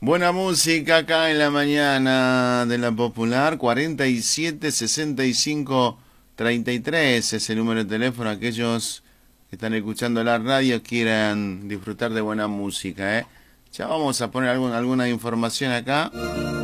Buena música acá en la mañana de la Popular. 47 65 33 es el número de teléfono. Aquellos que están escuchando la radio quieran disfrutar de buena música, ¿eh? Ya vamos a poner alguna información acá.